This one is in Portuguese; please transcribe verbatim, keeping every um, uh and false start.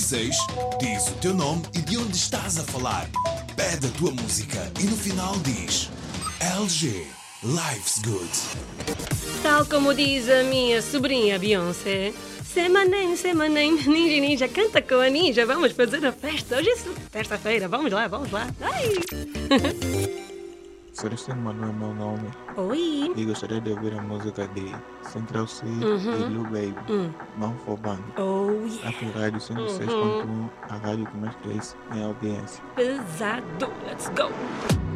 seis, diz o teu nome e de onde estás a falar. Pede a tua música e no final diz L G, Life's Good. Tal como diz a minha sobrinha Beyoncé, Semanem, semanem, ninja, ninja, canta com a ninja, vamos fazer a festa. Hoje é terça-feira, vamos lá, vamos lá. Ai. Celestino Manu é meu nome Oi. e gostaria de ouvir a música de Central C Uhum. e Lil Baby, Hum. Man for Band. Oh, yeah. Aqui Rádio cento e seis ponto um, a rádio que mais cresce em audiência. Pesado, let's go.